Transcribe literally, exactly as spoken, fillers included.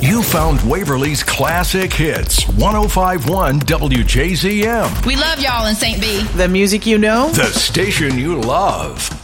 You found Waverly's classic hits, one oh five point one W J Z M. We love y'all in Saint B. The music you know. The station you love.